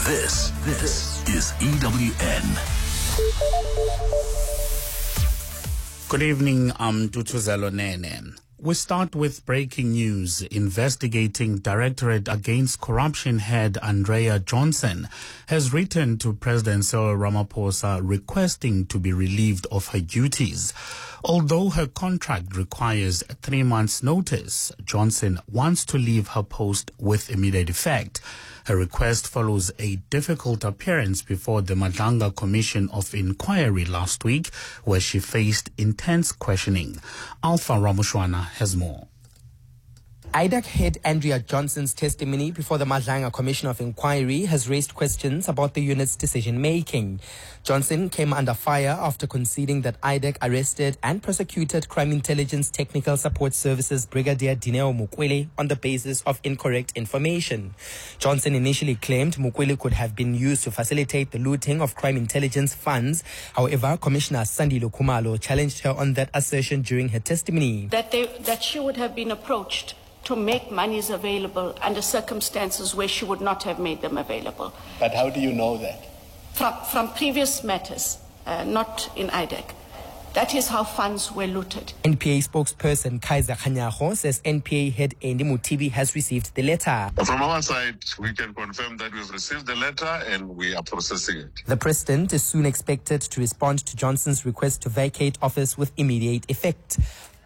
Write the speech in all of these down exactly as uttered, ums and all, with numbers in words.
This, this is E W N. Good evening, I'm Tutuzelo Nene. We start with breaking news. Investigating Directorate Against Corruption head Andrea Johnson has written to President Cyril Ramaphosa requesting to be relieved of her duties. Although her contract requires three months' notice, Johnson wants to leave her post with immediate effect. Her request follows a difficult appearance before the Madlanga Commission of Inquiry last week, where she faced intense questioning. Alpha Ramushwana has more. I D A C head Andrea Johnson's testimony before the Madlanga Commission of Inquiry has raised questions about the unit's decision-making. Johnson came under fire after conceding that I D A C arrested and prosecuted Crime Intelligence Technical Support Services Brigadier Dineo Mukwele on the basis of incorrect information. Johnson initially claimed Mukwele could have been used to facilitate the looting of crime intelligence funds. However, Commissioner Sandile Khumalo challenged her on that assertion during her testimony. That, they, that she would have been approached to make monies available under circumstances where she would not have made them available. But how do you know that? From, from previous matters, uh, not in I D A C. That is how funds were looted. N P A spokesperson Kaiser Khanyaho says N P A head Andy Mutibi has received the letter. From our side, we can confirm that we've received the letter and we are processing it. The president is soon expected to respond to Johnson's request to vacate office with immediate effect.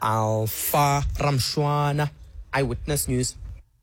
Alpha Ramshwana, Eyewitness News.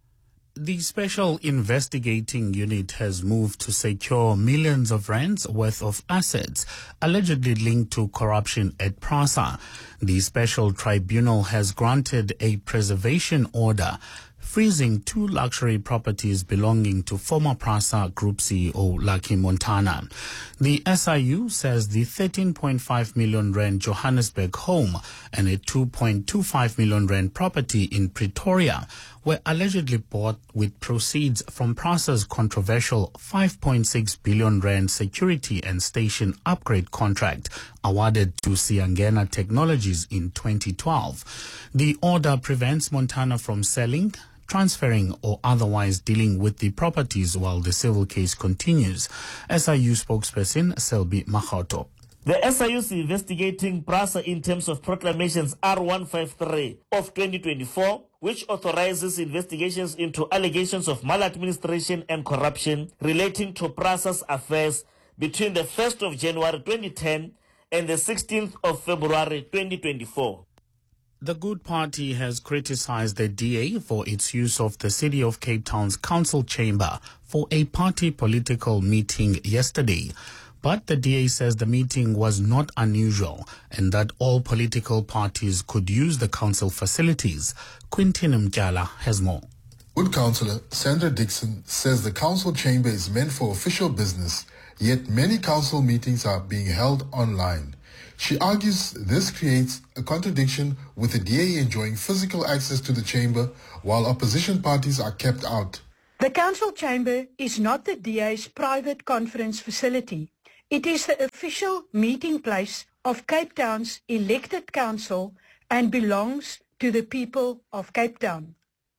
The Special Investigating Unit has moved to secure millions of rands worth of assets allegedly linked to corruption at PRASA. The Special Tribunal has granted a preservation order freezing two luxury properties belonging to former PRASA Group C E O Lucky Montana. The S I U says the thirteen point five million rand Johannesburg home and a two point two five million rand property in Pretoria were allegedly bought with proceeds from PRASA's controversial five point six billion rand security and station upgrade contract awarded to Siangena Technologies in twenty twelve. The order prevents Montana from selling, transferring or otherwise dealing with the properties while the civil case continues. S I U spokesperson Selby Mahoto. The S I U is investigating PRASA in terms of proclamations R one fifty-three of twenty twenty-four, which authorizes investigations into allegations of maladministration and corruption relating to PRASA's affairs between the first of January twenty ten and the sixteenth of February twenty twenty-four. The Good Party has criticized the D A for its use of the City of Cape Town's council chamber for a party political meeting yesterday. But the D A says the meeting was not unusual and that all political parties could use the council facilities. Quintin Mjala has more. Good Councillor Sandra Dixon says the council chamber is meant for official business, yet many council meetings are being held online. She argues this creates a contradiction with the D A enjoying physical access to the chamber while opposition parties are kept out. The council chamber is not the D A's private conference facility. It is the official meeting place of Cape Town's elected council and belongs to the people of Cape Town.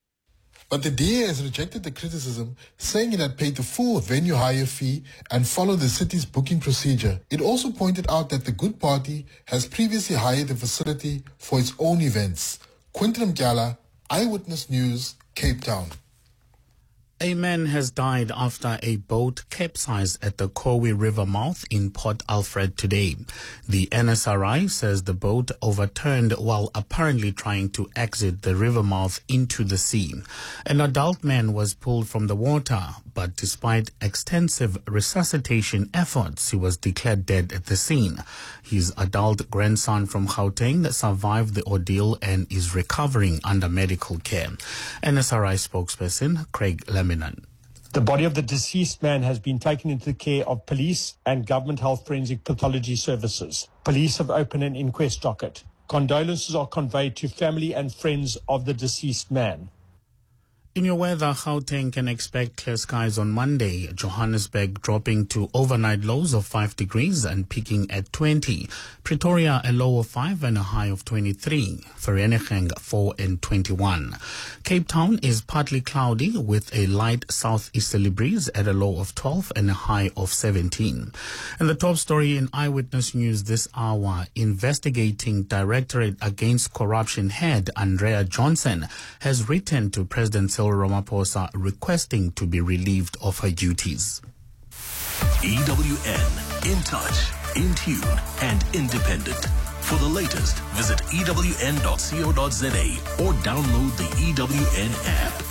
But the D A has rejected the criticism, saying it had paid the full venue hire fee and followed the city's booking procedure. It also pointed out that the Good Party has previously hired the facility for its own events. Quintin Mjala, Eyewitness News, Cape Town. A man has died after a boat capsized at the Kowe River mouth in Port Alfred today. The N S R I says the boat overturned while apparently trying to exit the river mouth into the sea. An adult man was pulled from the water, but despite extensive resuscitation efforts, he was declared dead at the scene. His adult grandson from Gauteng survived the ordeal and is recovering under medical care. N S R I spokesperson Craig Leminan. The body of the deceased man has been taken into the care of police and government health forensic pathology services. Police have opened an inquest docket. Condolences are conveyed to family and friends of the deceased man. In your weather, Gauteng can expect clear skies on Monday. Johannesburg dropping to overnight lows of five degrees and peaking at twenty. Pretoria a low of five and a high of twenty-three. Vereeniging four and twenty-one. Cape Town is partly cloudy with a light southeasterly breeze at a low of twelve and a high of seventeen. And the top story in Eyewitness News this hour, investigating Directorate Against Corruption head Andrea Johnson has written to President Cyril Ramaphosa requesting to be relieved of her duties. E W N, in touch, in tune, and independent. For the latest, visit E W N dot co dot za or download the E W N app.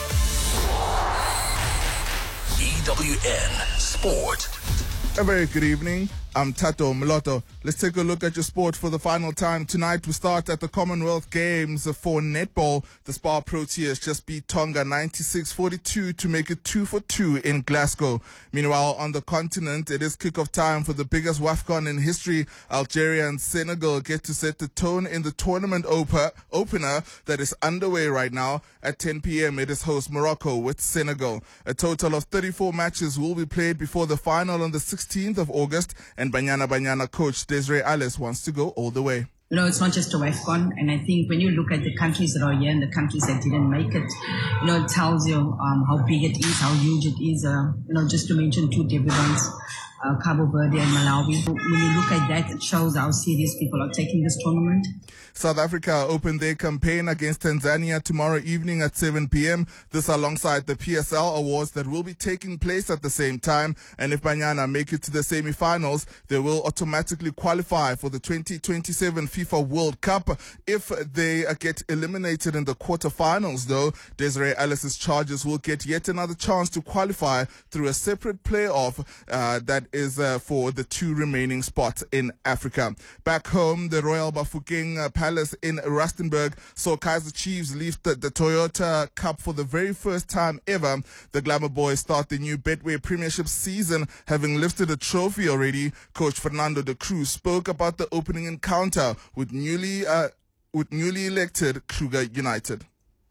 E W N Sport. A very good evening. I'm Tato Moloto. Let's take a look at your sport for the final time. Tonight we start at the Commonwealth Games for netball. The Spar Proteas just beat Tonga ninety-six forty-two to make it two for two in Glasgow. Meanwhile, on the continent, it is kickoff time for the biggest WAFCON in history. Algeria and Senegal get to set the tone in the tournament oper, opener that is underway right now. At ten p.m. it is host Morocco with Senegal. A total of thirty-four matches will be played before the final on the sixteenth of August. And Banyana Banyana coach Desiree Alice wants to go all the way. You know, it's not just a WAFCON, and I think when you look at the countries that are here and the countries that didn't make it, you know, it tells you um, how big it is, how huge it is. Uh, you know, just to mention two debut ones, uh, Cabo Verde and Malawi. When you look at that, it shows how serious people are taking this tournament. South Africa opened their campaign against Tanzania tomorrow evening at seven p.m. This alongside the P S L awards that will be taking place at the same time. And if Banyana make it to the semi-finals, they will automatically qualify for the twenty twenty-seven FIFA World Cup. If they get eliminated in the quarterfinals, though, Desiree Alice's Chargers will get yet another chance to qualify through a separate playoff uh, that is uh, for the two remaining spots in Africa. Back home, the Royal Bafokeng uh, Palace in Rustenburg saw Kaizer Chiefs lift the, the Toyota Cup for the very first time ever. The Glamour Boys start the new Betway Premiership season, having lifted a trophy already. Coach Fernando de Cruz spoke about the opening encounter with newly uh, with newly elected Kruger United.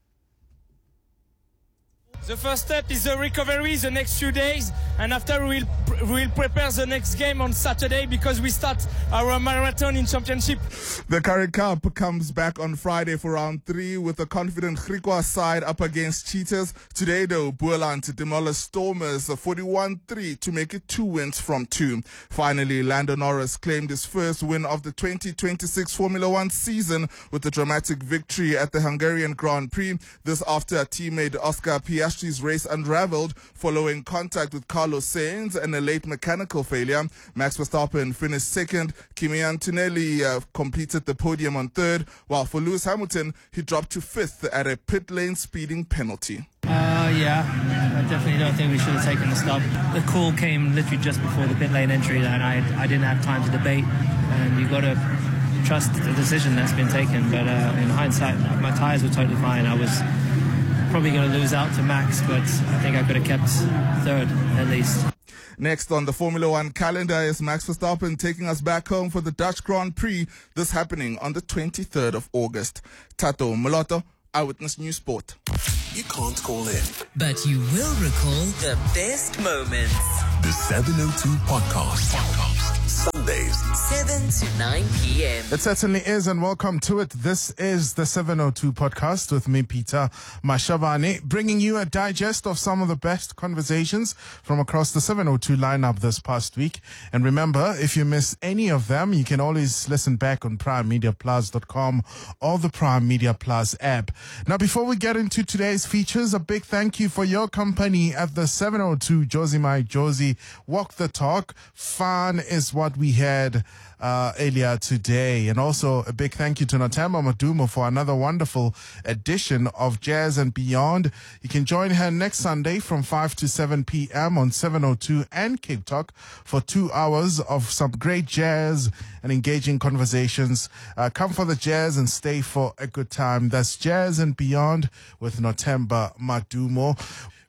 The first step is the recovery the next few days, and after we'll, we'll prepare the next game on Saturday because we start our marathon in championship. The Currie Cup comes back on Friday for round three with a confident Griquas side up against Cheetahs. Today though, Boland demolished Stormers forty-one three to make it two wins from two. Finally, Lando Norris claimed his first win of the twenty twenty-six Formula One season with a dramatic victory at the Hungarian Grand Prix. This after a teammate Oscar Piastri Piastri's race unraveled following contact with Carlos Sainz and a late mechanical failure. Max Verstappen finished second. Kimi Antonelli uh, completed the podium on third, while for Lewis Hamilton, he dropped to fifth at a pit lane speeding penalty. Uh, yeah, I definitely don't think we should have taken the stop. The call came literally just before the pit lane entry, and I, I didn't have time to debate. And you got to trust the decision that's been taken. But uh, in hindsight, my tyres were totally fine. I was probably going to lose out to Max, but I think I could have kept third at least. Next on the Formula One calendar is Max Verstappen taking us back home for the Dutch Grand Prix. This happening on the twenty-third of August. Tato Moloto, Eyewitness News Sport. You can't call in, but you will recall the best moments. The seven oh two Podcast. Podcast. Sundays, seven to nine p.m. It certainly is, and welcome to it. This is the seven oh two Podcast with me, Peter Mashavane, bringing you a digest of some of the best conversations from across the seven oh two lineup this past week. And remember, if you miss any of them, you can always listen back on prime media plus dot com or the Prime Media Plus app. Now, before we get into today's features, a big thank you for your company at the seven oh two Josie My Josie Walk the Talk. Fun is what we had uh, earlier today. And also a big thank you to Nothemba Madumo for another wonderful edition of Jazz and Beyond. You can join her next Sunday from five to seven p.m. on seven oh two and Cape Talk for two hours of some great jazz and engaging conversations. Uh, come for the jazz and stay for a good time. That's Jazz and Beyond with Nothemba Madumo.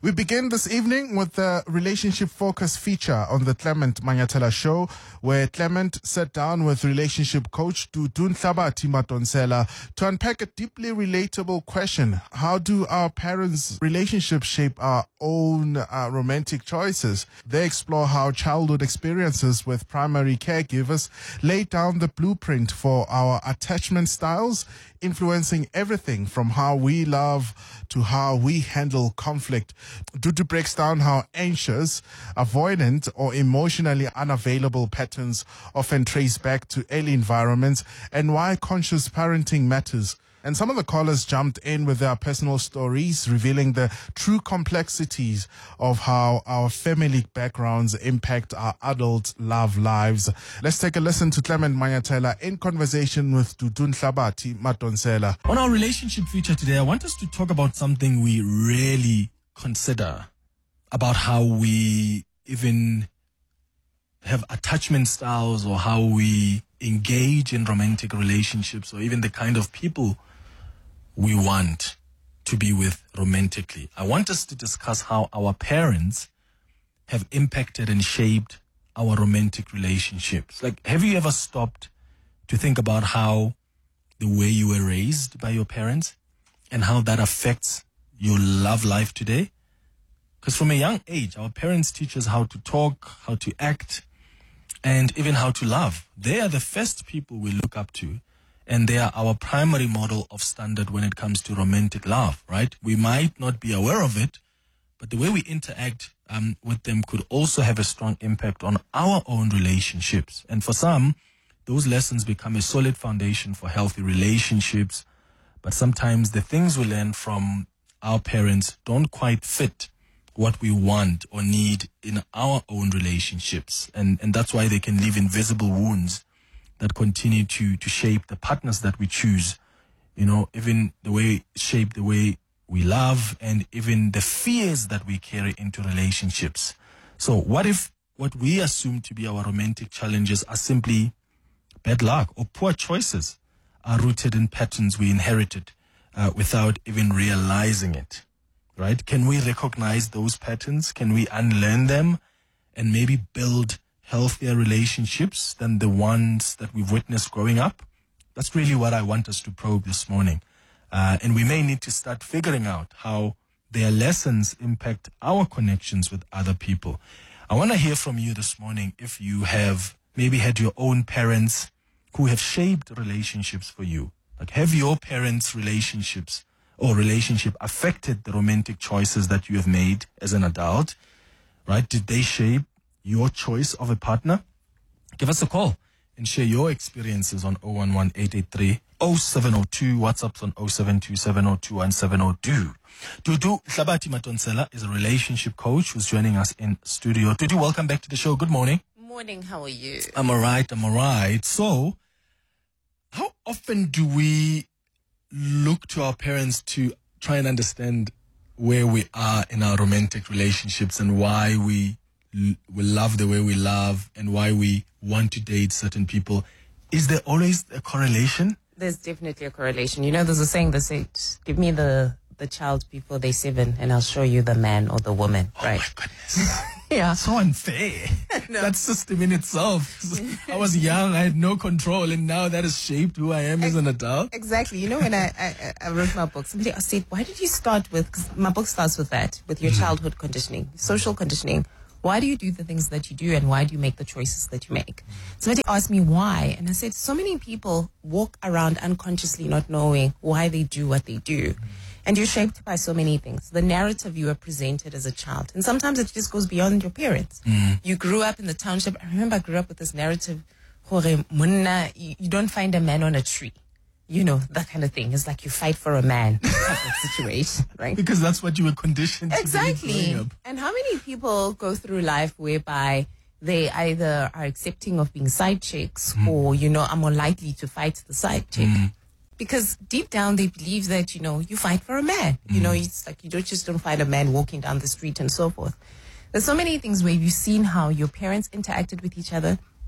We begin this evening with the relationship focus feature on the Clement Manyathela show, where Clement sat down with relationship coach Dudu Nhlabathi Madonsela to unpack a deeply relatable question. How do our parents' relationships shape our own uh, romantic choices? They explore how childhood experiences with primary caregivers lay down the blueprint for our attachment styles, influencing everything from how we love to how we handle conflict. Dudu breaks down how anxious, avoidant, or emotionally unavailable patterns often trace back to early environments and why conscious parenting matters. And some of the callers jumped in with their personal stories, revealing the true complexities of how our family backgrounds impact our adult love lives. Let's take a listen to Clement Manyathela in conversation with Dudu Nhlabathi Madonsela. On our relationship feature today, I want us to talk about something we rarely consider, about how we even have attachment styles or how we engage in romantic relationships or even the kind of people we want to be with romantically. I want us to discuss how our parents have impacted and shaped our romantic relationships. Like, have you ever stopped to think about how the way you were raised by your parents and how that affects your love life today? Because from a young age, our parents teach us how to talk, how to act, and even how to love. They are the first people we look up to. And they are our primary model of standard when it comes to romantic love, right? We might not be aware of it, but the way we interact um, with them could also have a strong impact on our own relationships. And for some, those lessons become a solid foundation for healthy relationships. But sometimes the things we learn from our parents don't quite fit what we want or need in our own relationships. And, and that's why they can leave invisible wounds that continue to, to shape the partners that we choose, you know, even the way, shape the way we love and even the fears that we carry into relationships. So what if what we assume to be our romantic challenges are simply bad luck or poor choices are rooted in patterns we inherited uh, without even realizing it, right? Can we recognize those patterns? Can we unlearn them and maybe build healthier relationships than the ones that we've witnessed growing up? That's really what I want us to probe this morning. Uh, and we may need to start figuring out how their lessons impact our connections with other people. I want to hear from you this morning if you have maybe had your own parents who have shaped relationships for you. Like, have your parents' relationships or relationship affected the romantic choices that you have made as an adult, right? Did they shape your choice of a partner? Give us a call and share your experiences on zero one one, eight eight three, zero seven zero two. WhatsApp's on zero seven two seven zero two one seven zero two. Dudu Nhlabathi Madonsela is a relationship coach who's joining us in studio. Dudu, welcome back to the show. Good morning. Morning, how are you? I'm all right, I'm all right. So, how often do we look to our parents to try and understand where we are in our romantic relationships and why we we love the way we love and why we want to date certain people? Is there always a correlation? There's definitely a correlation. You know, there's a saying that says, give me the, the child before they're seven and I'll show you the man or the woman, oh right? Oh my goodness. Yeah. So unfair. No. That system in itself. I was young, I had no control, and now that has shaped who I am as an adult. Exactly. You know, when I, I, I wrote my book, somebody said, why did you start with, because my book starts with that, with your mm. childhood conditioning, social conditioning. Why do you do the things that you do and why do you make the choices that you make? Somebody asked me why, and I said, so many people walk around unconsciously not knowing why they do what they do. And you're shaped by so many things. The narrative you were presented as a child. And sometimes it just goes beyond your parents. Mm. You grew up in the township. I remember I grew up with this narrative, you, you don't find a man on a tree. You know, that kind of thing. It's like you fight for a man type of situation, right? Because that's what you were conditioned exactly. to be growing up. And how many people go through life whereby they either are accepting of being side chicks mm. or, you know, are more likely to fight the side chick. Mm. Because deep down they believe that, you know, you fight for a man. Mm. You know, it's like you don't just don't find a man walking down the street and so forth. There's so many things where you've seen how your parents interacted with each other.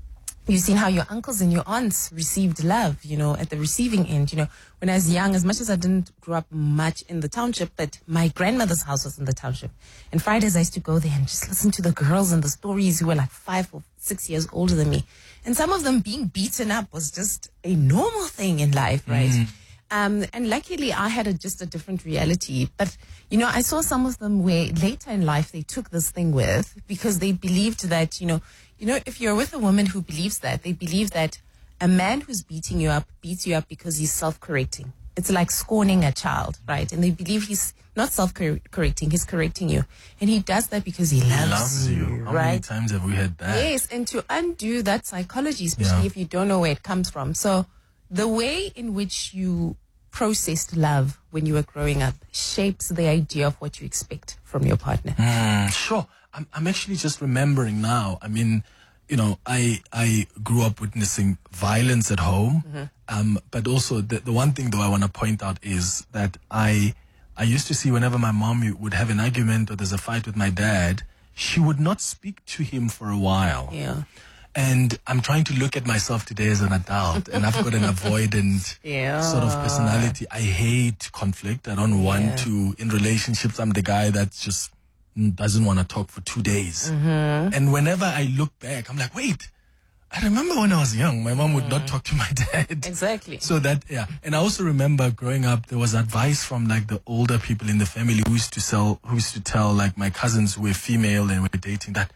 You've seen how your uncles and your aunts received love, you know, at the receiving end. You know, when I was young, as much as I didn't grow up much in the township, but my grandmother's house was in the township. And Fridays I used to go there and just listen to the girls and the stories who were like five or six years older than me. And some of them being beaten up was just a normal thing in life, right? Mm. Um, and luckily I had a, just a different reality. But, you know, I saw some of them where later in life they took this thing with because they believed that, you know, You know, if you're with a woman who believes that, they believe that a man who's beating you up beats you up because he's self-correcting. It's like scorning a child, right? And they believe he's not self-correcting, he's correcting you. And he does that because he loves, he loves you, you How right? many times have we had that? Yes, and to undo that psychology, especially Yeah. if you don't know where it comes from. So the way in which you processed love when you were growing up shapes the idea of what you expect from your partner. Mm, sure. I'm, I'm actually just remembering now. I mean, you know, I I grew up witnessing violence at home. Mm-hmm. Um, but also the, the one thing though I want to point out is that I I used to see whenever my mom would have an argument or there's a fight with my dad, she would not speak to him for a while. Yeah. And I'm trying to look at myself today as an adult, and I've got an avoidant Yeah. sort of personality. I hate conflict. I don't want Yeah. to, in relationships, I'm the guy that just doesn't want to talk for two days. Mm-hmm. And whenever I look back, I'm like, wait, I remember when I was young, my mom would not talk to my dad. Exactly. So that, yeah. And I also remember growing up, there was advice from like the older people in the family who used to sell, who used to tell like my cousins who were female and were dating that,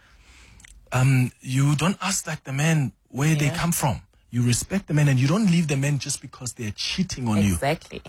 um, you don't ask like the men where they Yeah. come from. You respect the men and you don't leave the men just because they're cheating on you. Exactly.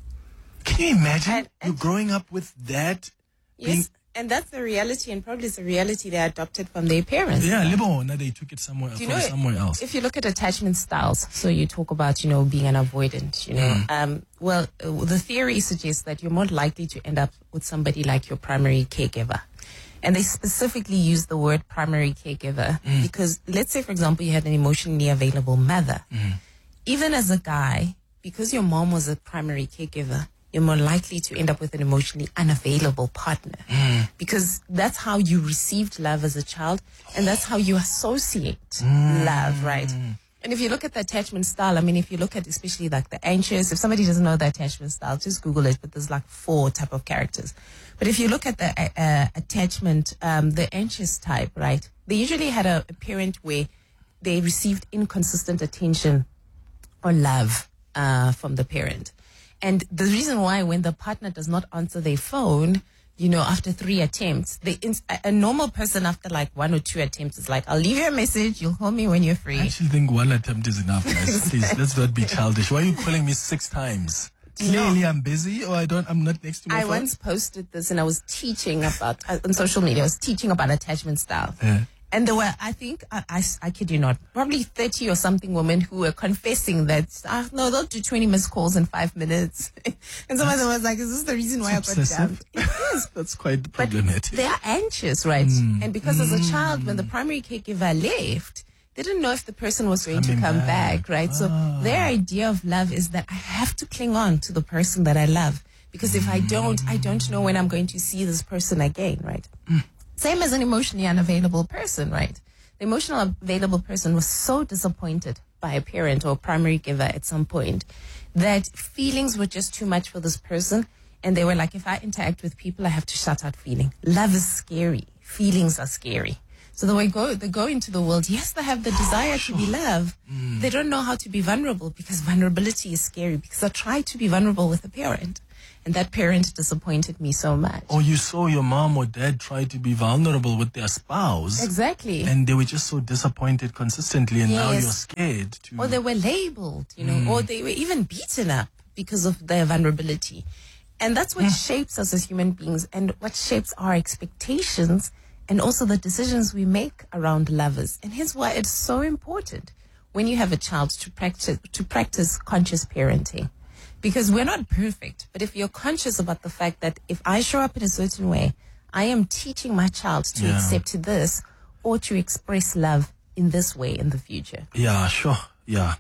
Can you imagine you growing up with that? Being, Yes, and that's the reality, and probably it's a reality they adopted from their parents. yeah, Libona, they took it somewhere, Do you from know, somewhere else. if you look at attachment styles, so you talk about, you know, being an avoidant, you know, Mm. um, well, uh, the theory suggests that you're more likely to end up with somebody like your primary caregiver. And they specifically use the word primary caregiver Mm. because let's say, for example, you had an emotionally available mother. Mm. Even as a guy, because your mom was a primary caregiver, you're more likely to end up with an emotionally unavailable partner. Mm. Because that's how you received love as a child, and that's how you associate Mm. love, right? And if you look at the attachment style, I mean, if you look at especially like the anxious, if somebody doesn't know the attachment style, just Google it, but there's like four type of characters. But if you look at the uh, uh, attachment, um, the anxious type, right, they usually had a, a parent where they received inconsistent attention or love uh, from the parent. And the reason why when the partner does not answer their phone, you know, after three attempts, they ins- a normal person after like one or two attempts is like, I'll leave you a message, you'll call me when you're free. I actually think one attempt is enough, guys. Please, let's not be childish. Why are you calling me six times? Clearly I'm busy or I don't, I'm not next to my I phone. once posted this and I was teaching about, uh, on social media, I was teaching about attachment style. Yeah. And there were, I think, I, I, I kid you not, probably thirty or something women who were confessing that, ah, no, they'll do twenty missed calls in five minutes. And some of them was like, is this the reason why I got dumped? It is. That's quite problematic. They are anxious, right? Mm. And because as a child, when the primary caregiver left, they didn't know if the person was going to come back, right? So their idea of love is that I have to cling on to the person that I love. Because if I don't, I don't know when I'm going to see this person again, right? Same as an emotionally unavailable person, right? The emotional available person was so disappointed by a parent or primary giver at some point that feelings were just too much for this person. And they were like, if I interact with people, I have to shut out feeling. Love is scary. Feelings are scary. So the way go, they go into the world, yes, they have the desire to be loved. Mm. They don't know how to be vulnerable because vulnerability is scary. Because I tried to be vulnerable with a parent. And that parent disappointed me so much. Or you saw your mom or dad try to be vulnerable with their spouse. Exactly. And they were just so disappointed consistently and now Yes. you're scared to... Or they were labeled, you know, Mm. or they were even beaten up because of their vulnerability. And that's what shapes us as human beings and what shapes our expectations and also the decisions we make around lovers. And here's why it's so important when you have a child to practice, to practice conscious parenting. Because we're not perfect, but if you're conscious about the fact that if I show up in a certain way, I am teaching my child to Yeah. accept this or to express love in this way in the future. Yeah, sure. Yeah.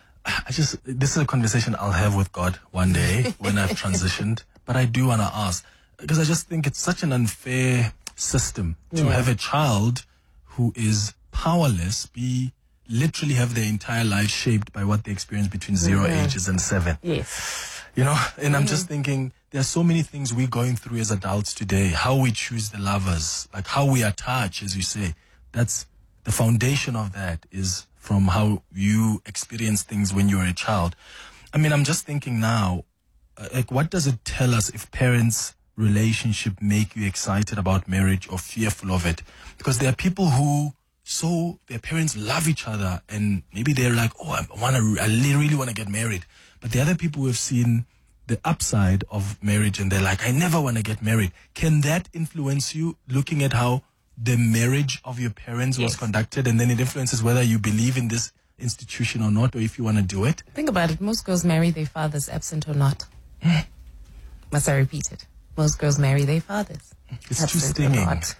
I just, this is a conversation I'll have with God one day when I've transitioned. But I do want to ask, because I just think it's such an unfair system to Yeah. have a child who is powerless be literally have their entire life shaped by what they experience between zero Mhm. ages and seven. Yes. You know, and I'm just thinking there are so many things we're going through as adults today. How we choose the lovers, like how we attach, as you say. That's the foundation of that is from how you experience things when you were a child. I mean, I'm just thinking now, uh, like, what does it tell us if parents' relationship make you excited about marriage or fearful of it? Because there are people who, so their parents love each other and maybe they're like, oh, I want to, I really want to get married. But the other people who have seen the upside of marriage and they're like, I never want to get married. Can that influence you looking at how the marriage of your parents was Yes. conducted, and then it influences whether you believe in this institution or not, or if you want to do it? Think about it. Most girls marry their fathers, absent or not. Must I repeat it? Most girls marry their fathers. It's too absent or stinging. not.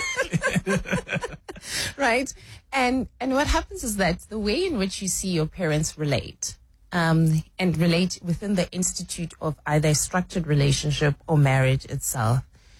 Right? And and what happens is that the way in which you see your parents relate, um, and relate within the institute of either a structured relationship or marriage itself,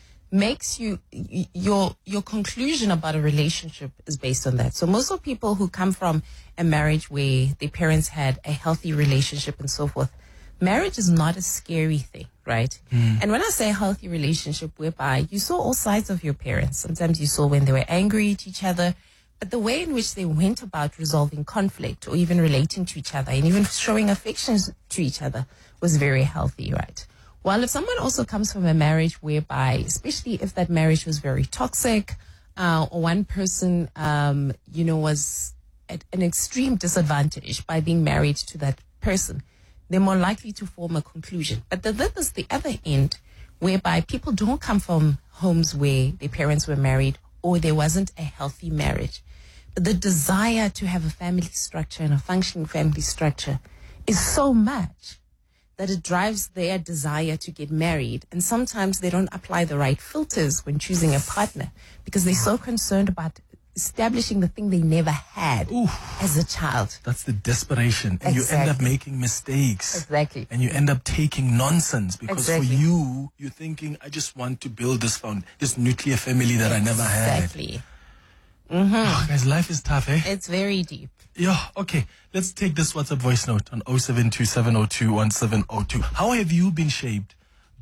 makes you, y- your your conclusion about a relationship is based on that. So most of people who come from a marriage where their parents had a healthy relationship and so forth, marriage is not a scary thing, right? And when I say healthy relationship, whereby you saw all sides of your parents, sometimes you saw when they were angry at each other, but the way in which they went about resolving conflict or even relating to each other and even showing affections to each other was very healthy, right? While if someone also comes from a marriage whereby, especially if that marriage was very toxic, uh, or one person, um, you know, was at an extreme disadvantage by being married to that person, they're more likely to form a conclusion. But then there's the other end, whereby people don't come from homes where their parents were married or there wasn't a healthy marriage. But the desire to have a family structure and a functioning family structure is so much that it drives their desire to get married. And sometimes they don't apply the right filters when choosing a partner because they're so concerned about establishing the thing they never had as a child. That's the desperation. And you end up Exactly. making mistakes. Exactly. And you end up taking nonsense because Exactly. for you, you're thinking, I just want to build this found this nuclear family that I never had. Exactly. Mm-hmm. Oh, guys, life is tough, eh? It's very deep. Yeah, okay. Let's take this WhatsApp voice note on oh seven two seven oh two one seven oh two. How have you been shaped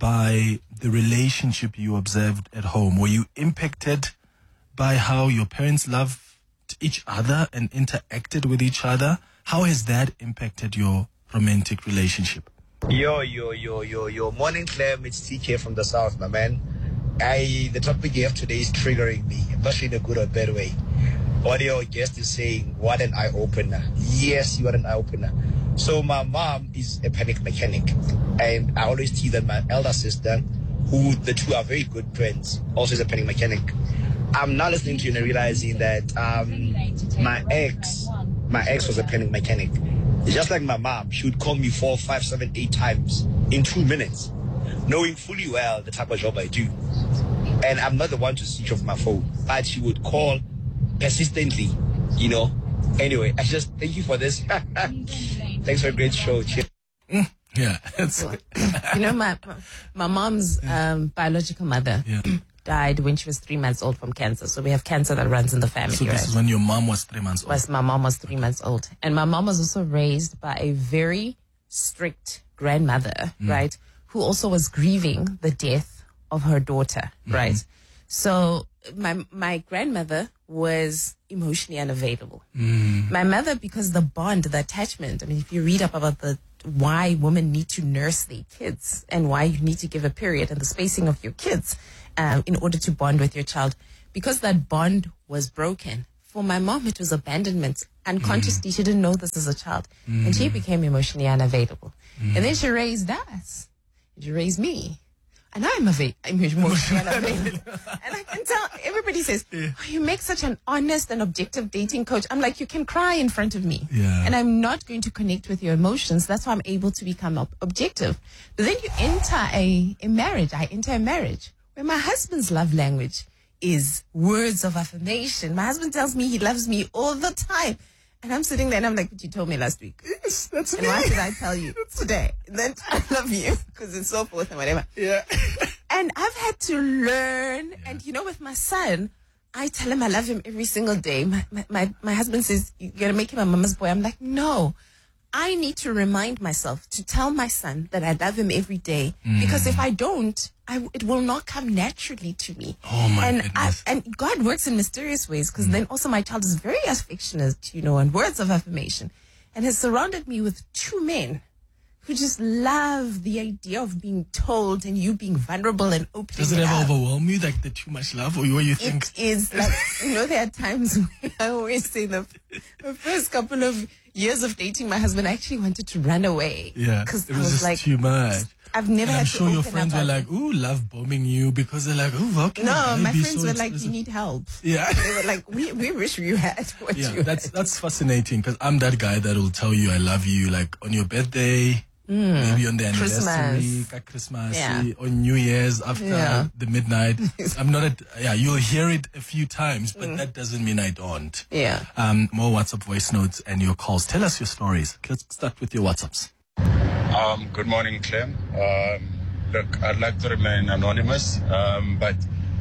by the relationship you observed at home? Were you impacted by how your parents loved each other and interacted with each other? How has that impacted your romantic relationship? Yo, yo, yo, yo, yo. Morning, Clem. It's T K from the South, my man. I, the topic you have today is triggering me, especially in a good or bad way. What your guest is saying, what an eye-opener. Yes, you are an eye-opener. So my mom is a panic mechanic. And I always tease that my elder sister, who the two are very good friends, also is a panic mechanic. I'm now listening to you and realizing that um, my ex, my ex was a panic mechanic. Just like my mom, she would call me four, five, seven, eight times in two minutes, knowing fully well the type of job I do. And I'm not the one to switch off my phone, but she would call persistently, you know. Anyway, I just thank you for this. Thanks for a great show. Cheers. Yeah. It's You know, my my mom's um, biological mother Yeah. died when she was three months old from cancer. So we have cancer that runs in the family, So right? this is when your mom was three months old. was my mom was three months old. And my mom was also raised by a very strict grandmother, Mm. right? Who also was grieving the death of her daughter, Mm-hmm. right? So my my grandmother was emotionally unavailable. Mm. My mother, because the bond, the attachment, I mean, if you read up about the why women need to nurse their kids and why you need to give a period and the spacing of your kids um, in order to bond with your child, because that bond was broken. For my mom, it was abandonment. Unconsciously, she didn't know this as a child. And she became emotionally unavailable. And then she raised us. She raised me. And I'm, ava- I'm emotionally unavailable. And I can tell, everybody says, oh, you make such an honest and objective dating coach. I'm like, you can cry in front of me. Yeah. And I'm not going to connect with your emotions. That's why I'm able to become ob- objective. But then you enter a, a marriage. I enter a marriage where my husband's love language is words of affirmation. My husband tells me he loves me all the time. And I'm sitting there and I'm like, but you told me last week. Yes, that's And me. why should I tell you today that I love you? Because it's so forth and whatever. Yeah. And I've had to learn, and you know, with my son, I tell him I love him every single day. My, my, my, my husband says, you're going to make him a mama's boy. I'm like, no. I need to remind myself to tell my son that I love him every day. Mm. Because if I don't, I, it will not come naturally to me. Oh, my and goodness. I, and God works in mysterious ways, because mm. then also my child is very affectionate, you know, and words of affirmation, and has surrounded me with two men who just love the idea of being told and you being vulnerable and opening Does it it ever up. overwhelm you, like the too much love, or where you think? It is like, you know, there are times where I always say the, the first couple of years of dating my husband, I actually wanted to run away. Yeah, because it I was, was just like, too much. I've never and had I'm to sure your open friends up were about like, "Ooh, love bombing you," because they're like, "Oh, how can No, a guy my be friends so were like, explicit?" you need help. Yeah. They were like, we, we wish you had what Yeah, you that's had. that's fascinating, because I'm that guy that will tell you I love you, like on your birthday, Mm. maybe on the Christmas. anniversary, ka Christmas, Yeah. on New Year's after Yeah. the midnight. I'm not. At, yeah, you'll hear it a few times, but Mm. that doesn't mean I don't. Yeah. Um, more WhatsApp voice notes and your calls. Tell us your stories. Let's start with your WhatsApps. Um, good morning, Clem. Um, look, I'd like to remain anonymous, um, but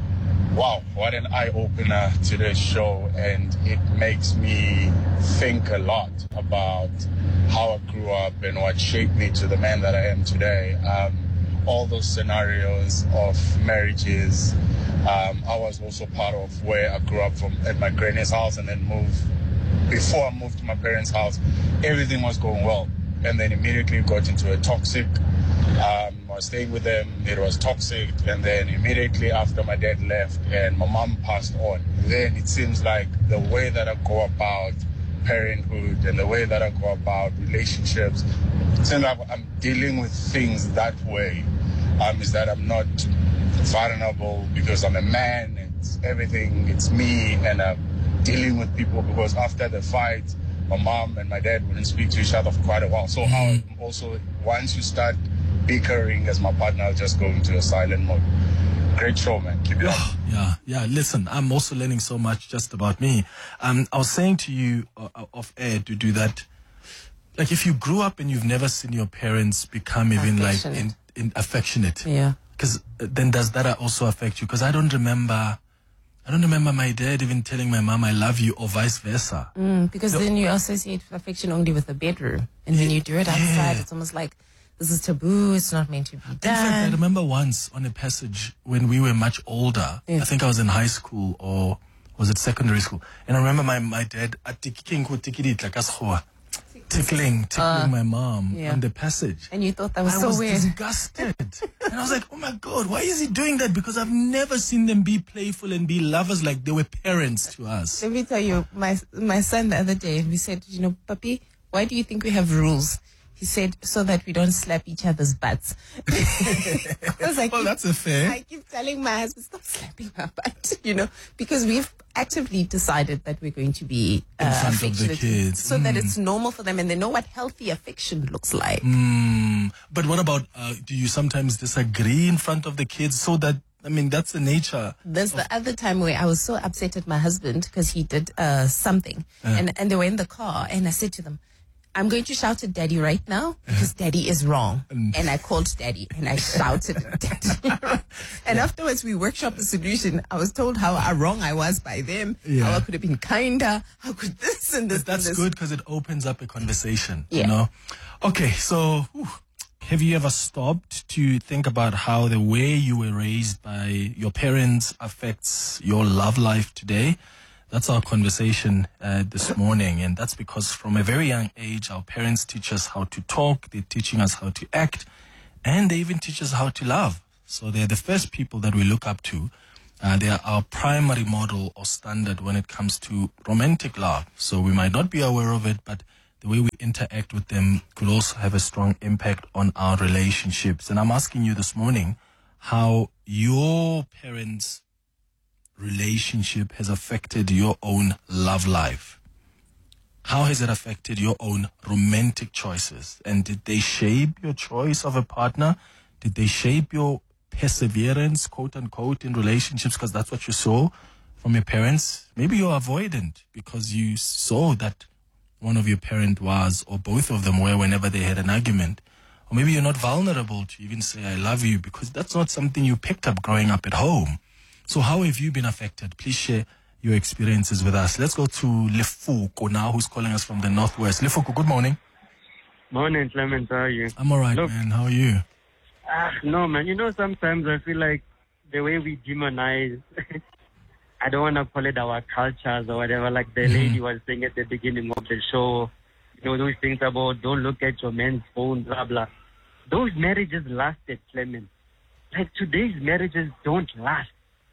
wow, what an eye-opener to this show, and it makes me think a lot about how I grew up and what shaped me to the man that I am today. Um, all those scenarios of marriages, um, I was also part of where I grew up from at my granny's house and then moved. Before I moved to my parents' house, everything was going well, and then immediately got into a toxic. Um, I was staying with them, it was toxic, and then immediately after my dad left and my mom passed on, then it seems like the way that I go about parenthood and the way that I go about relationships, it seems like I'm dealing with things that way. Um, is that I'm not vulnerable because I'm a man, it's everything, it's me, and I'm dealing with people because after the fight, my mom and my dad wouldn't speak to each other for quite a while. So I also, once you start bickering as my partner, I'll just go into a silent mode. Great show, man. Keep it up. Yeah, yeah. Listen, I'm also learning so much just about me. Um, I was saying to you uh, off air to do that. Like, if you grew up and you've never seen your parents become even like in, in affectionate, yeah, because then does that also affect you? Because I don't remember. I don't remember my dad even telling my mom I love you, or vice versa. Mm, because No. then you associate affection only with the bedroom. And when you do it outside, it's almost like, this is taboo, it's not meant to be In fact, I done. remember once on a passage when we were much older. Yeah. I think I was in high school, or was it secondary school? And I remember my, my dad tickling, tickling, tickling Uh, my mom yeah. on the passage. And you thought that was I so was weird. disgusted. And I was like, oh my God, why is he doing that? Because I've never seen them be playful and be lovers like they were parents to us. Let me tell you, my my son the other day, we said, you know, Papi, why do you think we have rules? He said, so that we don't slap each other's butts. I was like, Well, that's a fair. I keep telling my husband, stop slapping my butt, you know, because we've actively decided that we're going to be uh, In front of the affectionate, kids. so that Mm. it's normal for them and they know what healthy affection looks like. Mm, but what about, uh, do you sometimes disagree in front of the kids so that, I mean, that's the nature. There's the other time where I was so upset at my husband because he did uh, something, Uh. and and they were in the car, and I said to them, I'm going to shout at Daddy right now because Daddy is wrong. And I called Daddy and I shouted at Daddy. And afterwards we workshopped the solution. I was told how wrong I was by them, Yeah. how I could have been kinder, how could this and this. But that's and this. good because it opens up a conversation, Yeah. you know? Okay, so whew, have you ever stopped to think about how the way you were raised by your parents affects your love life today? That's our conversation uh, this morning, and that's because from a very young age, our parents teach us how to talk, they're teaching us how to act, and they even teach us how to love. So they're the first people that we look up to. Uh, they are our primary model or standard when it comes to romantic love. So we might not be aware of it, but the way we interact with them could also have a strong impact on our relationships. And I'm asking you this morning how your parents' relationship has affected your own love life. How has it affected your own romantic choices? And did they shape your choice of a partner? Did they shape your perseverance, quote unquote, in relationships? Because that's what you saw from your parents. Maybe you're avoidant because you saw that one of your parent was, or both of them were, whenever they had an argument. Or maybe you're not vulnerable to even say, I love you, because that's not something you picked up growing up at home. So how have you been affected? Please share your experiences with us. Let's go to Lefuko now, who's calling us from the Northwest. Lefuko, good morning. Morning, Clement. How are you? I'm all right, Look, man. How are you? Ah, no, man. You know, sometimes I feel like the way we demonize, I don't want to call it our cultures or whatever, like the Mm-hmm. lady was saying at the beginning of the show, you know, those things about don't look at your man's phone, blah, blah. Those marriages lasted, Clement. Like today's marriages don't last.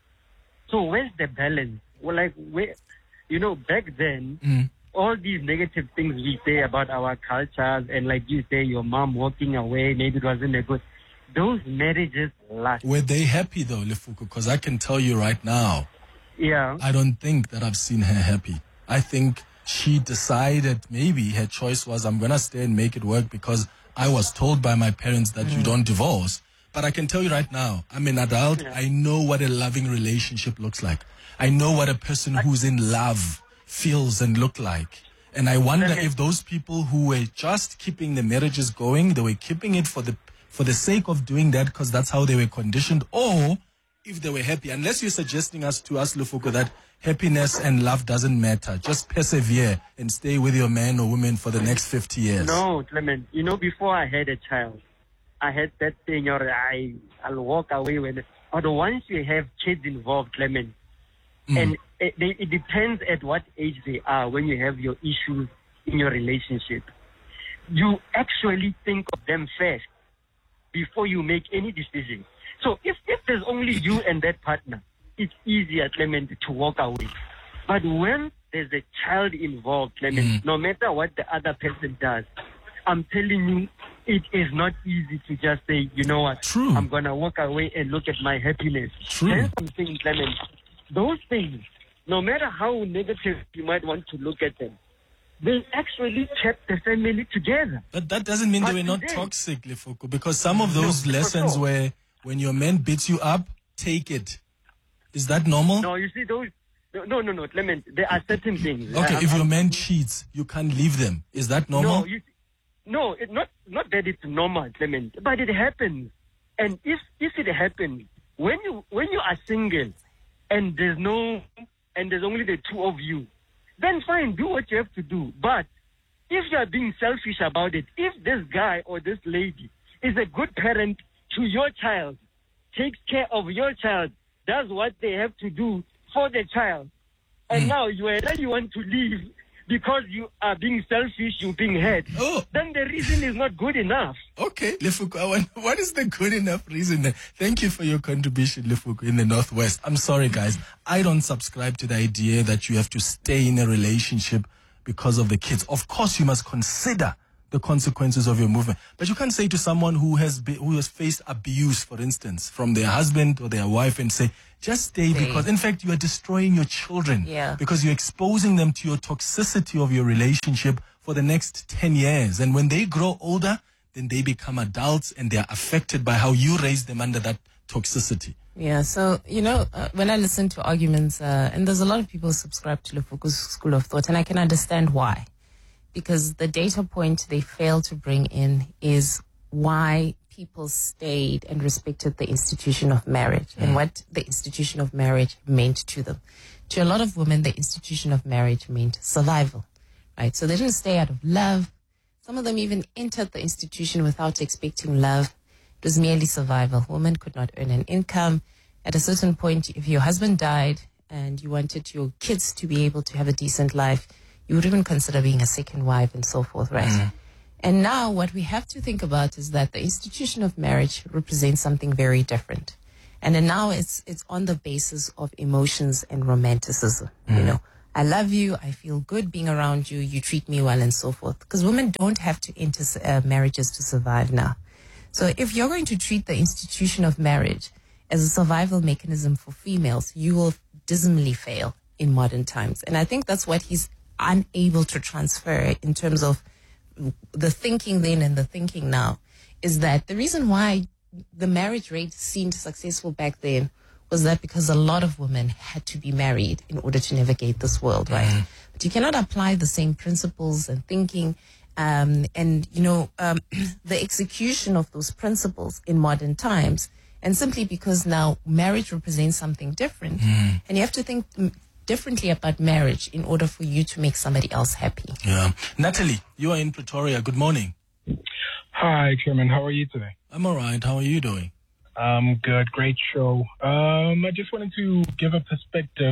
So where's the balance? Well, like, where, you know, back then, Mm. all these negative things we say about our cultures, and like you say, your mom walking away, maybe it wasn't a good. Those marriages last. Were they happy though, Lefuko? Because I can tell you right now, Yeah. I don't think that I've seen her happy. I think she decided maybe her choice was, I'm going to stay and make it work because I was told by my parents that you don't divorce. But I can tell you right now, I'm an adult. I know what a loving relationship looks like. I know what a person who's in love feels and look like. And I wonder if those people who were just keeping the marriages going, they were keeping it for the for the sake of doing that because that's how they were conditioned, or if they were happy. Unless you're suggesting us to us, Lefuko, that happiness and love doesn't matter. Just persevere and stay with your man or woman for the next fifty years. No, Clement. You know, before I had a child, I had that thing, or I, I'll walk away when. But once you have kids involved, Clement, Mm. and it, they, it depends at what age they are when you have your issues in your relationship. You actually think of them first before you make any decision. So if, if there's only you and that partner, it's easier, Clement, to walk away. But when there's a child involved, Clement, Mm. no matter what the other person does, I'm telling you, it is not easy to just say, you know what, True. I'm going to walk away and look at my happiness. True. Hence I'm saying, Clement, those things, no matter how negative you might want to look at them, they actually kept the family together. But that doesn't mean But they were not today- toxic, Lefuko, because some of those No, for lessons sure. were when your man beats you up, take it. Is that normal? No, you see, those, no, no, no, Clement, there are certain things. Okay, I- if I'm- your man cheats, you can't leave them. Is that normal? No, you, no, it, not not that it's normal, Clement, but it happens. And if if it happens, when you when you are single, and there's no and there's only the two of you, then fine, do what you have to do. But if you are being selfish about it, if this guy or this lady is a good parent to your child, takes care of your child, does what they have to do for the child, and now you already want to leave because you are being selfish, you're being hurt, oh. then the reason is not good enough. Okay, Lefuko, I wonder, what is the good enough reason? There? Thank you for your contribution, Lefuko, in the Northwest. I'm sorry, guys. I don't subscribe to the idea that you have to stay in a relationship because of the kids. Of course, you must consider the consequences of your movement. But you can't say to someone who has be, who has faced abuse, for instance, from their husband or their wife and say, just stay Stay. because, in fact, you are destroying your children. Yeah. Because you're exposing them to your toxicity of your relationship for the next ten years. And when they grow older, then they become adults and they're affected by how you raise them under that toxicity. Yeah, so, you know, uh, when I listen to arguments, uh, and there's a lot of people who subscribe to Lefuko's school of thought, and I can understand why. Because the data point they fail to bring in is why people stayed and respected the institution of marriage and what the institution of marriage meant to them. To a lot of women, the institution of marriage meant survival, right? So they didn't stay out of love. Some of them even entered the institution without expecting love. It was merely survival. Women could not earn an income. At a certain point, if your husband died and you wanted your kids to be able to have a decent life, you would even consider being a second wife and so forth, right? Mm. And now what we have to think about is that the institution of marriage represents something very different. And then now it's it's on the basis of emotions and romanticism. Mm. You know, I love you, I feel good being around you, you treat me well and so forth. Because women don't have to enter uh, marriages to survive now. So if you're going to treat the institution of marriage as a survival mechanism for females, you will dismally fail in modern times. And I think that's what he's unable to transfer in terms of the thinking then and the thinking now, is that the reason why the marriage rate seemed successful back then was that because a lot of women had to be married in order to navigate this world, right? Mm. But you cannot apply the same principles and thinking um, and, you know, um, the execution of those principles in modern times And simply because now marriage represents something different. Mm. And you have to think mm, differently about marriage in order for you to make somebody else happy. Yeah. Natalie, you are in Pretoria. Good morning. Hi, Chairman. How are you today? I'm all right. How are you doing? Um, good. Great show. Um, I just wanted to give a perspective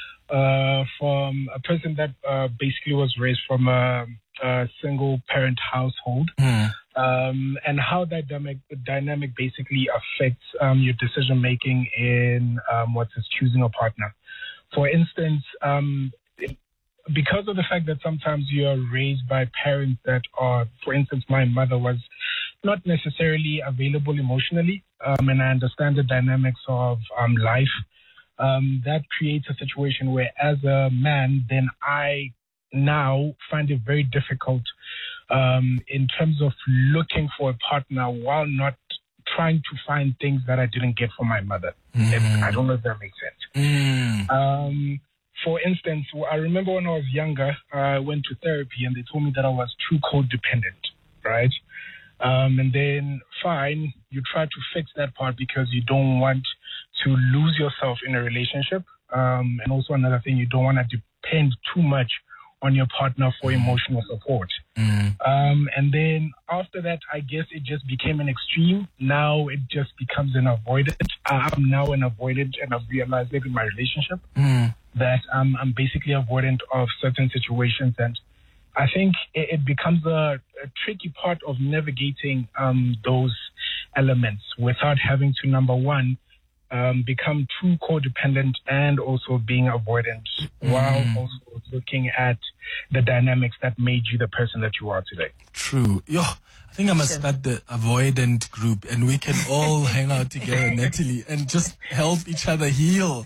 uh, from a person that uh, basically was raised from a, a single-parent household. Mm. Um, and how that dynamic, dynamic basically affects um, your decision making in um, what is choosing a partner. For instance, um, it, because of the fact that sometimes you are raised by parents that are, for instance, my mother was not necessarily available emotionally, um, and I understand the dynamics of um, life. Um, that creates a situation where, as a man, then I now find it very difficult um, in terms of looking for a partner while not trying to find things that I didn't get from my mother. Mm. If, I don't know if that makes sense. Mm. Um, for instance, I remember when I was younger, I went to therapy and they told me that I was too codependent, right? Um, and then, fine, you try to fix that part because you don't want to lose yourself in a relationship. Um, and also another thing, you don't want to depend too much on your partner for emotional support. Mm. Um, and then after that, I guess it just became an extreme. Now it just becomes an avoidant. I'm now an avoidant, and I've realized that in my relationship Mm. that um, I'm basically avoidant of certain situations. And I think it, it becomes a, a tricky part of navigating um, those elements without having to, number one, Um, become too codependent and also being avoidant Mm. while also looking at the dynamics that made you the person that you are today. True. Yo, I think I must start the avoidant group and we can all hang out together, Natalie, and just help each other heal.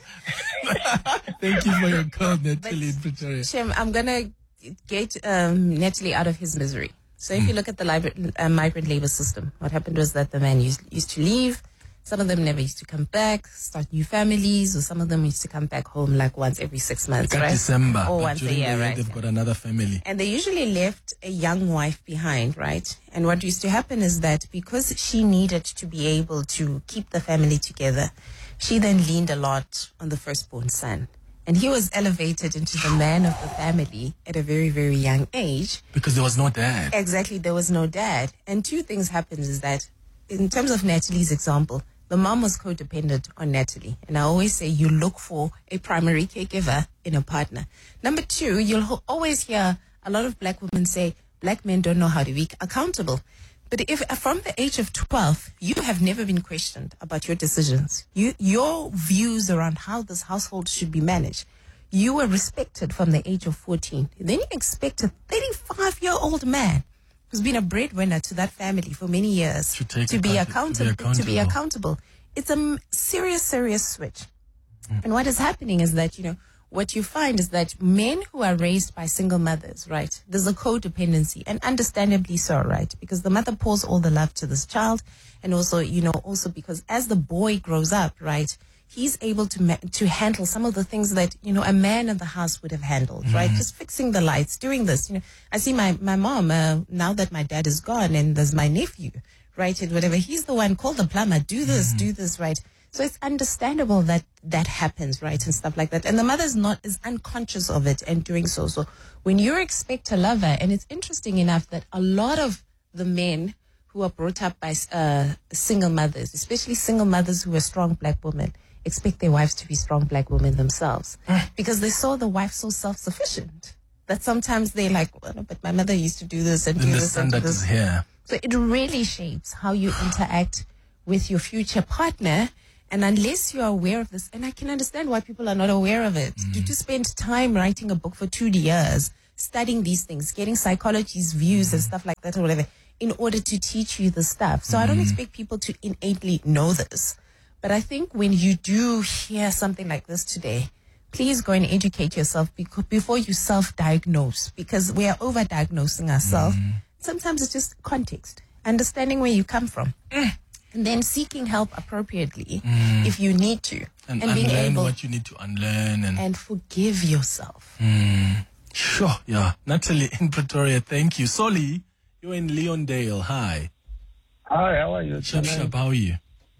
Thank you for your call, Natalie in Pretoria. Shem, I'm going to get um, Natalie out of his misery. So if Mm. you look at the liber- uh, migrant labor system, what happened was that the man used, used to leave. Some of them never used to come back, start new families, or some of them used to come back home like once every six months, Like right? December, Or but once a during year, the year right? they've got another family. And they usually left a young wife behind, right? And what used to happen is that because she needed to be able to keep the family together, she then leaned a lot on the firstborn son. And he was elevated into the man of the family at a very, very young age. Because there was no dad. Exactly, there was no dad. And two things happened is that, in terms of Natalie's example, the mom was codependent on Natalie. And I always say you look for a primary caregiver in a partner. Number two, you'll ho- always hear a lot of black women say, black men don't know how to be accountable. But if from the age of twelve, you have never been questioned about your decisions, you, your views around how this household should be managed, you were respected from the age of fourteen. Then you expect a thirty-five-year-old man who's been a breadwinner to that family for many years To take to be, account- to be accountable, to be accountable. accountable. It's a m- serious, serious switch. And what is happening is that, you know, what you find is that men who are raised by single mothers, right, there's a codependency, and understandably so, right, because the mother pours all the love to this child, and also, you know, also because as the boy grows up, right, he's able to ma- to handle some of the things that, you know, a man in the house would have handled, right? Mhm. Just fixing the lights, doing this. You know, I see my, my mom, uh, now that my dad is gone and there's my nephew, right, and whatever, he's the one, call the plumber, do this, do this, right? So it's understandable that that happens, right, and stuff like that. And the mother's not is unconscious of it and doing so. So when you expect a lover, and it's interesting enough that a lot of the men who are brought up by uh, single mothers, especially single mothers who are strong black women, expect their wives to be strong black women themselves because they saw the wife so self-sufficient that sometimes they're like, well, no, but my mother used to do this and Then do the this and do standard this. is here. So it really shapes how you interact with your future partner. And unless you're aware of this, and I can understand why people are not aware of it, mm. to spend time writing a book for two years, studying these things, getting psychology's views mm. and stuff like that or whatever, in order to teach you the stuff. So mm. I don't expect people to innately know this. But I think when you do hear something like this today, please go and educate yourself beco- before you self-diagnose, because we are over-diagnosing ourselves. Mm. Sometimes it's just context, understanding where you come from. Mm. And then seeking help appropriately mm. if you need to. And, and being unlearn able what you need to unlearn. And, and forgive yourself. Mm. Sure, yeah. Natalie in Pretoria, thank you. Soli, you're in Leondale. Hi. Hi, how are you? Shap, shap, how are you?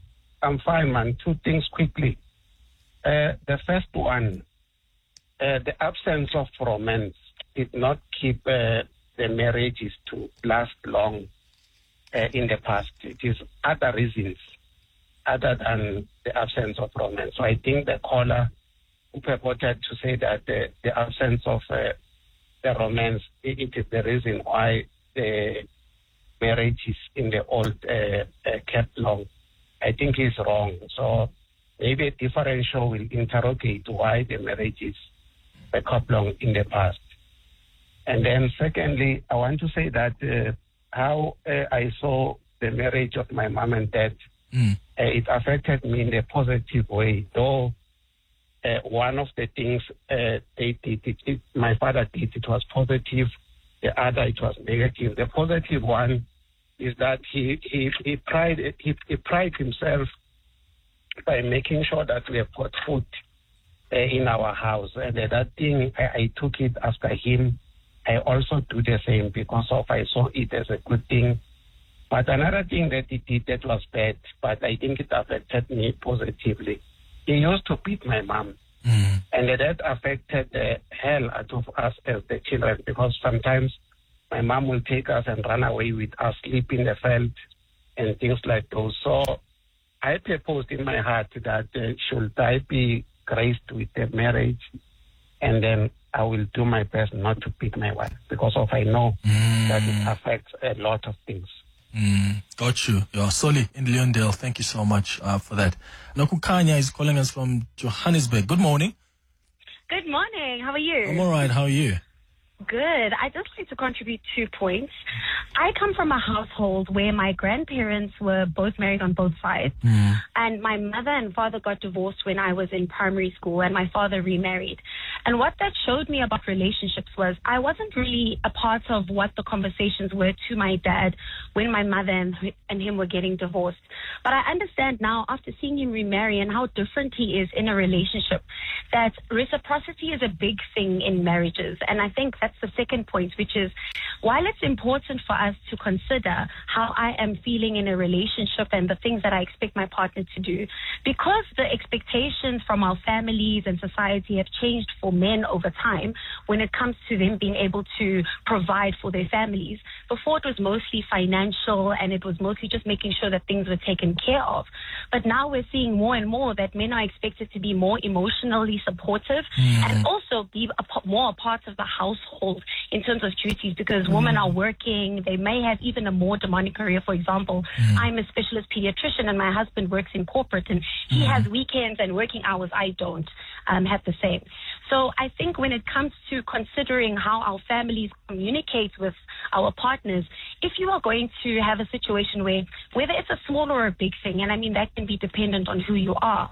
I'm fine, man. Two things quickly. Uh, the first one, uh, the absence of romance did not keep uh, the marriages to last long uh, in the past. It is other reasons other than the absence of romance. So I think the caller who purported to say that the, the absence of uh, the romance, it, it is the reason why the marriages in the old uh, uh, kept long, I think he's wrong. So maybe a different show will interrogate why the marriages were kept long in the past. And then secondly, I want to say that uh, how uh, I saw the marriage of my mom and dad, mm. uh, it affected me in a positive way. Though uh, one of the things uh, they did, it, it, my father did, it was positive. The other, it was negative. The positive one is that he he he pride he, he pride himself by making sure that we have got food uh, in our house, and uh, that thing I, I took it after him. I also do the same because of I saw it as a good thing. But another thing that he did that was bad, but I think it affected me positively. He used to beat my mom, mm. and that affected the hell out of us as the children, because sometimes my mom will take us and run away with us, sleep in the field and things like those. So I proposed in my heart that uh, should I be graced with the marriage, and then I will do my best not to beat my wife, because of I know mm. that it affects a lot of things. Mm, got you. You're Soli in Leondale. Thank you so much uh, for that. Nokukanya is calling us from Johannesburg. Good morning. Good morning. How are you? I'm all right. How are you? Good. I just like to contribute two points. I come from a household where my grandparents were both married on both sides. Mm. And my mother and father got divorced when I was in primary school, and my father remarried. And what that showed me about relationships was I wasn't really a part of what the conversations were to my dad when my mother and, and him were getting divorced. But I understand now, after seeing him remarry and how different he is in a relationship, that reciprocity is a big thing in marriages. And I think that's the second point, which is while it's important for us to consider how I am feeling in a relationship and the things that I expect my partner to do, because the expectations from our families and society have changed for men over time when it comes to them being able to provide for their families. Before it was mostly financial and it was mostly just making sure that things were taken care of. But now we're seeing more and more that men are expected to be more emotionally supportive mm. and also be a, more a part of the household in terms of duties, because mm. women are working. They may have even a more demanding career. For example, mm. I'm a specialist pediatrician and my husband works in corporate, and he mm. has weekends and working hours. I don't um, have the same. So I think when it comes to considering how our families communicate with our partners, if you are going to have a situation where, whether it's a small or a big thing, and I mean that can be dependent on who you are,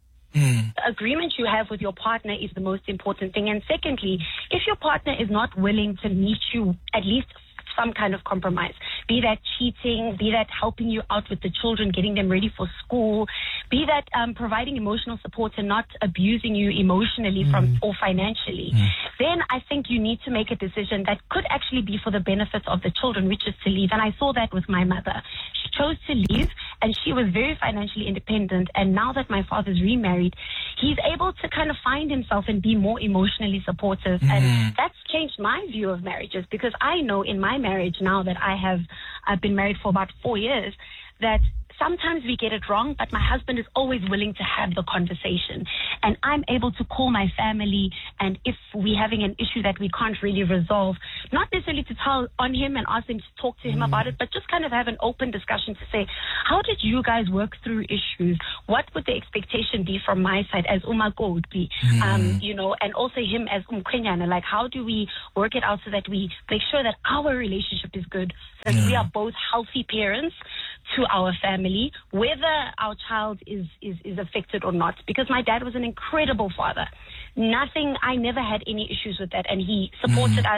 Mm. the agreement you have with your partner is the most important thing. And secondly, if your partner is not willing to meet you at least some kind of compromise, be that cheating, be that helping you out with the children, getting them ready for school, be that um, providing emotional support and not abusing you emotionally mm. from or financially, mm. then I think you need to make a decision that could actually be for the benefit of the children, which is to leave. And I saw that with my mother. She chose to leave, and she was very financially independent. And now that my father's remarried, he's able to kind of find himself and be more emotionally supportive. Mm. And that's changed my view of marriages, because I know in my marriage now that I have I've been married for about four years, that sometimes we get it wrong, but my husband is always willing to have the conversation. And I'm able to call my family, and if we're having an issue that we can't really resolve, not necessarily to tell on him and ask him to talk to him mm. about it, but just kind of have an open discussion to say, how did you guys work through issues? What would the expectation be from my side as Umako would be? Mm. Um, you know, and also him as Umkwenyana, like how do we work it out so that we make sure that our relationship is good, so that yeah. we are both healthy parents to our family, whether our child is, is, is affected or not. Because my dad was an incredible father. Nothing, I never had any issues with that. And he supported mm. us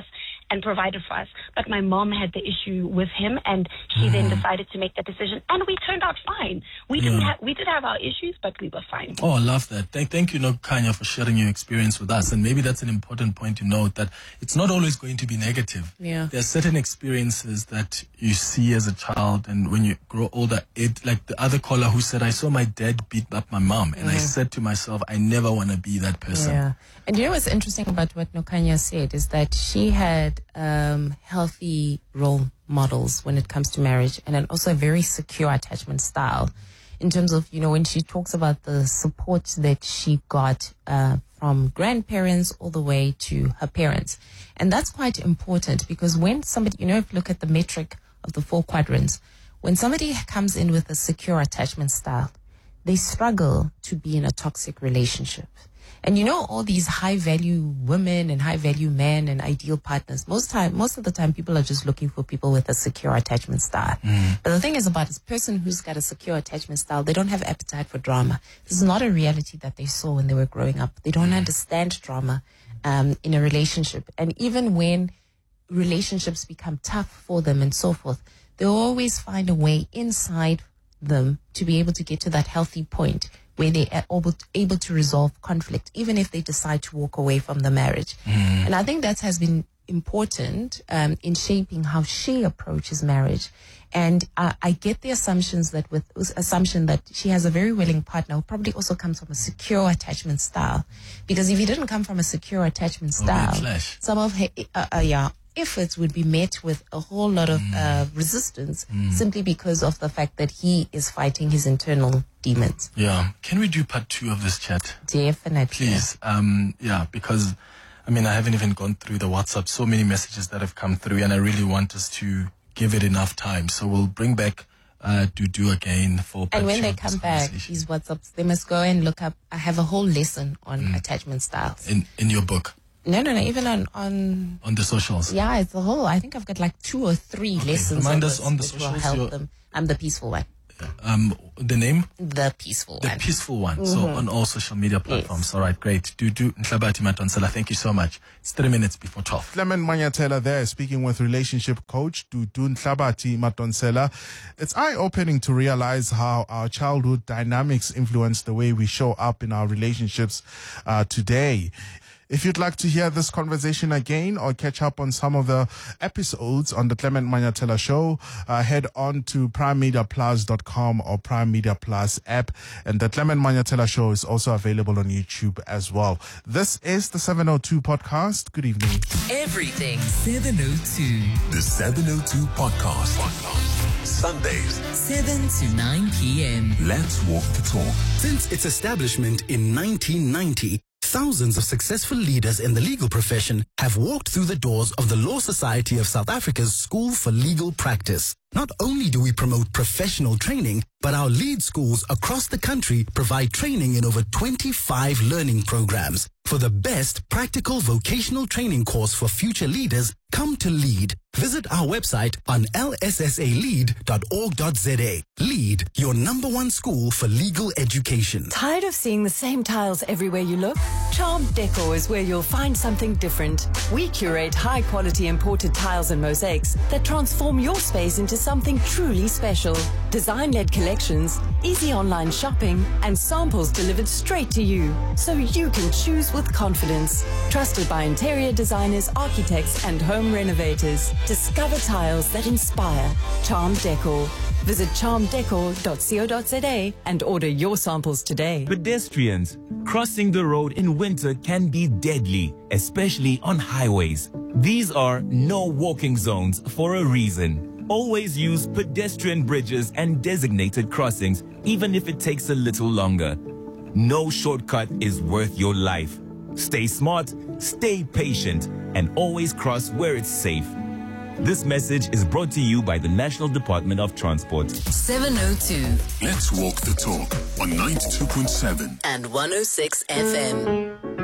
and provided for us. But my mom had the issue with him, and she mm. then decided to make that decision, and we turned out fine. We didn't Yeah. have, we did have our issues, but we were fine. Oh, I love that. Thank, thank you, Nokhanya, for sharing your experience with us. And maybe that's an important point to note, that it's not always going to be negative. Yeah. There are certain experiences that you see as a child, and when you grow older, it, like the other caller who said, I saw my dad beat up my mom, and I Mhm. said to myself, I never want to be that person. Yeah. And you know what's interesting about what Nokhanya said is that she had um, healthy role models when it comes to marriage, and then also a very secure attachment style in terms of, you know, when she talks about the support that she got uh, from grandparents all the way to her parents. And that's quite important, because when somebody, you know, if you look at the metric of the four quadrants, when somebody comes in with a secure attachment style, they struggle to be in a toxic relationship. And you know, all these high value women and high value men and ideal partners, most time, most of the time people are just looking for people with a secure attachment style. Mm. But the thing is about this person who's got a secure attachment style, they don't have appetite for drama. This is not a reality that they saw when they were growing up. They don't understand drama um, in a relationship. And even when relationships become tough for them and so forth, they'll always find a way inside them to be able to get to that healthy point where they are able to, able to resolve conflict, even if they decide to walk away from the marriage. Mm. And I think that has been important um, in shaping how she approaches marriage. And uh, I get the assumptions that with assumption that she has a very willing partner who probably also comes from a secure attachment style. Because if he didn't come from a secure attachment style, some of her, uh, uh, yeah, efforts would be met with a whole lot of Mm. uh, resistance Mm. simply because of the fact that he is fighting his internal demons. Yeah. Can we do part two of this chat? Definitely. Please. Um, yeah, because, I mean, I haven't even gone through the WhatsApp, so many messages that have come through, and I really want us to give it enough time. So we'll bring back uh, Dudu again for part And when two they of this come back, conversation. these WhatsApps, they must go and look up. I have a whole lesson on attachment styles. In, in your book, No, no, no, even on, on on the socials. yeah, it's a whole, I think I've got like two or three lessons Remind on us this on the which will socials, help your- them. I'm the peaceful one. Um, the name? The peaceful The one. peaceful one. So Mhm. on all social media platforms. All right, great. Dudu Nhlabati Matonsela, thank you so much. It's three minutes before twelve. Clement Manyatela there, speaking with relationship coach Dudu Nhlabati Matonsela. It's eye-opening to realize how our childhood dynamics influence the way we show up in our relationships uh, today. If you'd like to hear this conversation again or catch up on some of the episodes on the Clement Manyatela Show, uh, head on to prime media plus dot com or Prime Media Plus app. And the Clement Manyatela Show is also available on YouTube as well. This is the seven oh two podcast. Good evening. Everything seven oh two. The seven oh two Podcast. Sundays, seven to nine p.m. Let's walk the talk. Since its establishment in nineteen ninety, thousands of successful leaders in the legal profession have walked through the doors of the Law Society of South Africa's School for Legal Practice. Not only do we promote professional training, but our lead schools across the country provide training in over twenty-five learning programs. For the best practical vocational training course for future leaders, come to LEAD. Visit our website on l s s a lead dot org dot z a. LEAD, your number one school for legal education. Tired of seeing the same tiles everywhere you look? Charm Decor is where you'll find something different. We curate high-quality imported tiles and mosaics that transform your space into something truly special. Design-led collections, easy online shopping, and samples delivered straight to you, so you can choose with confidence. Trusted by interior designers, architects, and home renovators. Discover tiles that inspire. Charm Decor. Visit charm decor dot co dot z a and order your samples today. Pedestrians, crossing the road in winter can be deadly, especially on highways. These are no walking zones for a reason. Always use pedestrian bridges and designated crossings, even if it takes a little longer. No shortcut is worth your life. Stay smart, stay patient, and always cross where it's safe. This message is brought to you by the National Department of Transport. seven oh two. Let's walk the talk on ninety-two point seven And one oh six F M.